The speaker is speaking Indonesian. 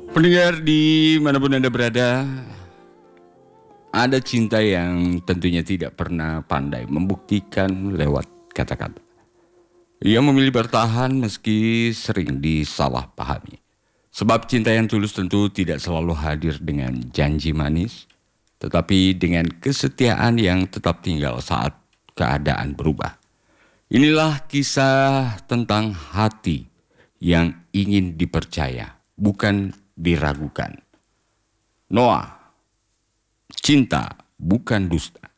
Pendengar dimanapun Anda berada, ada cinta yang tentunya tidak pernah pandai membuktikan lewat kata-kata. Ia memilih bertahan meski sering disalahpahami. Sebab cinta yang tulus tentu tidak selalu hadir dengan janji manis, tetapi dengan kesetiaan yang tetap tinggal saat keadaan berubah. Inilah kisah tentang hati yang ingin dipercaya, bukan diragukan. Noah, cinta bukan dusta.